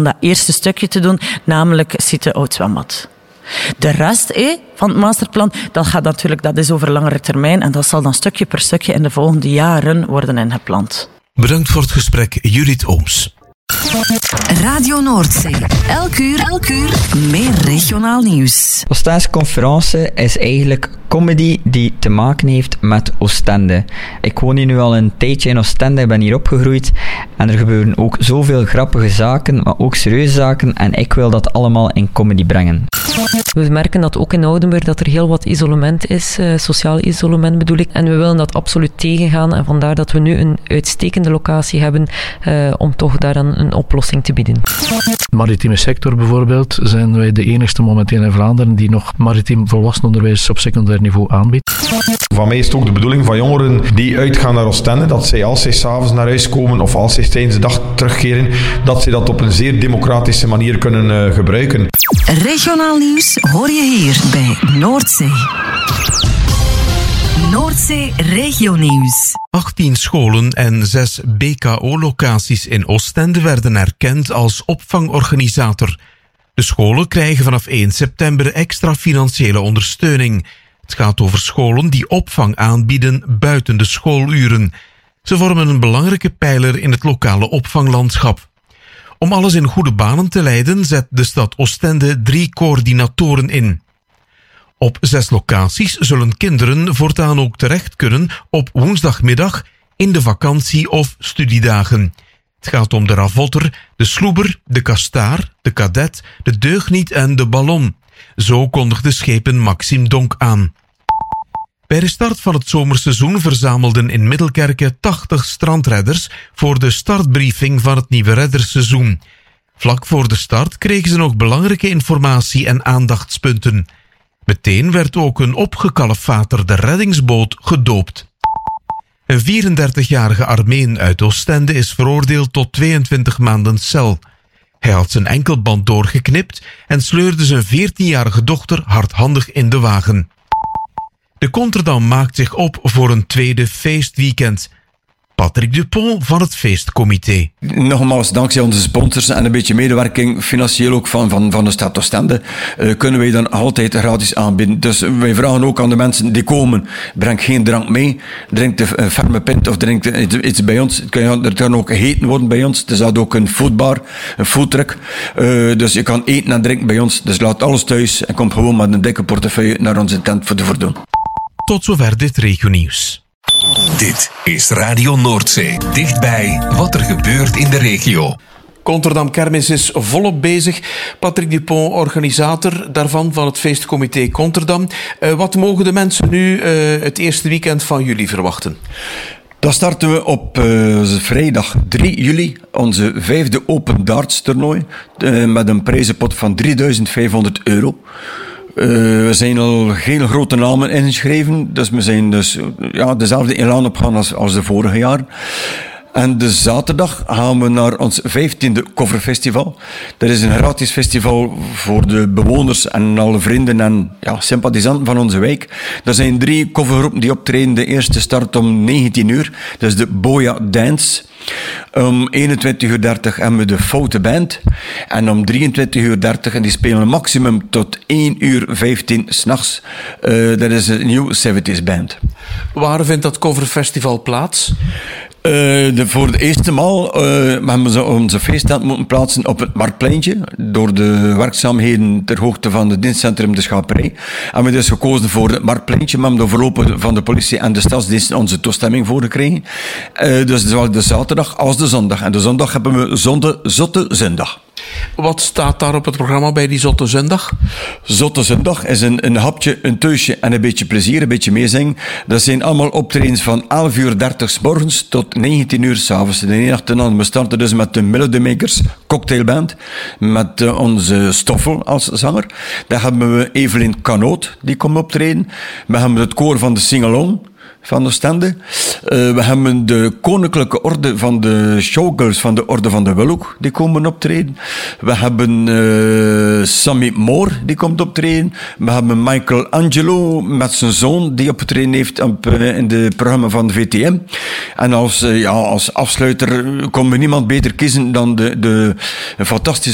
om dat eerste stukje te doen, namelijk Site Oud Zwembad. De rest van het masterplan, dat is over langere termijn en dat zal dan stukje per stukje in de volgende jaren worden ingepland. Bedankt voor het gesprek, Judith Ooms. Radio Noordzee. Elk uur meer regionaal nieuws. Oostense Conference is eigenlijk comedy die te maken heeft met Oostende. Ik woon hier nu al een tijdje in Oostende, ik ben hier opgegroeid en er gebeuren ook zoveel grappige zaken, maar ook serieuze zaken en ik wil dat allemaal in comedy brengen. We merken dat ook in Oudenburg dat er heel wat isolement is, sociaal isolement bedoel ik, en we willen dat absoluut tegengaan en vandaar dat we nu een uitstekende locatie hebben om toch daaraan een oplossing te bieden. Maritieme sector bijvoorbeeld zijn wij de enigste momenteel in Vlaanderen die nog maritiem volwassenenonderwijs op secundair niveau aanbiedt. Van mij is het ook de bedoeling van jongeren die uitgaan naar Oostende, dat zij als zij s'avonds naar huis komen of als zij tijdens de dag terugkeren, dat zij dat op een zeer democratische manier kunnen gebruiken. Regionaal nieuws hoor je hier bij Noordzee. Noordzee Regionieuws. 18 scholen en 6 BKO-locaties in Oostende werden erkend als opvangorganisator. De scholen krijgen vanaf 1 september extra financiële ondersteuning. Het gaat over scholen die opvang aanbieden buiten de schooluren. Ze vormen een belangrijke pijler in het lokale opvanglandschap. Om alles in goede banen te leiden zet de stad Oostende 3 coördinatoren in. Op 6 locaties zullen kinderen voortaan ook terecht kunnen op woensdagmiddag, in de vakantie- of studiedagen. Het gaat om de ravotter, de sloeber, de kastaar, de kadet, de deugniet en de ballon. Zo kondigde schepen Maxime Donk aan. Bij de start van het zomerseizoen verzamelden in Middelkerke 80 strandredders voor de startbriefing van het nieuwe redderseizoen. Vlak voor de start kregen ze nog belangrijke informatie en aandachtspunten. Meteen werd ook een opgekalfaterde reddingsboot gedoopt. Een 34-jarige Armeen uit Oostende is veroordeeld tot 22 maanden cel. Hij had zijn enkelband doorgeknipt en sleurde zijn 14-jarige dochter hardhandig in de wagen. De Contredam maakt zich op voor een tweede feestweekend. Patrick Dupont van het feestcomité. Nogmaals, dankzij onze sponsors en een beetje medewerking, financieel ook van de stad Oostende, kunnen wij dan altijd gratis aanbieden. Dus wij vragen ook aan de mensen die komen, breng geen drank mee, drink de ferme pint of drink iets bij ons. Er kan ook gegeten worden bij ons. Er staat ook een foodbar, een foodtruck. Dus je kan eten en drinken bij ons. Dus laat alles thuis en kom gewoon met een dikke portefeuille naar onze tent voor te voldoen. Tot zover dit regionieuws. Dit is Radio Noordzee. Dichtbij wat er gebeurt in de regio. Contredam Kermis is volop bezig. Patrick Dupont, organisator daarvan, van het feestcomité Contredam. Wat mogen de mensen nu het eerste weekend van juli verwachten? Dan starten we op vrijdag 3 juli, onze 5e Open Darts toernooi, met een prijzenpot van €3.500. We zijn al heel grote namen ingeschreven, dus we zijn dezelfde elan opgaan als de vorige jaren. En de zaterdag gaan we naar ons 15e coverfestival. Dat is een gratis festival voor de bewoners en alle vrienden en sympathisanten van onze wijk. Er zijn 3 covergroepen die optreden. De eerste start om 19 uur. Dat is de Boya Dance. Om 21:30 hebben we de Foute Band. En om 23:30, en die spelen maximum tot 1:15 s'nachts. Dat is een New 70s Band. Waar vindt dat coverfestival plaats? Voor de eerste maal hebben we onze feesttent moeten plaatsen op het Marktpleintje. Door de werkzaamheden ter hoogte van het dienstcentrum De Schaperij. En we dus gekozen voor het Marktpleintje. Maar hebben de voorlopig van de politie en de stadsdiensten onze toestemming voor gekregen. Dus zowel de zaterdag als de zondag. En de zondag hebben we Zotte Zondag. Wat staat daar op het programma bij die Zotte Zondag? Zotte Zondag is een hapje, een teusje en een beetje plezier, een beetje meezingen. Dat zijn allemaal optredens van 11:30 's morgens tot 19 uur 's avonds. De ene achterna. We starten dus met de Melody Makers cocktailband, met onze Stoffel als zanger. Dan hebben we Evelyn Canoot, die komt optreden. We hebben het koor van de Singalong van Oostende. We hebben de Koninklijke Orde van de Showgirls van de Orde van de Willehoek, die komen optreden. We hebben Sammy Moore, die komt optreden. We hebben Michael Angelo met zijn zoon, die opgetreden heeft in de programma van de VTM. En als afsluiter kon we niemand beter kiezen dan de fantastische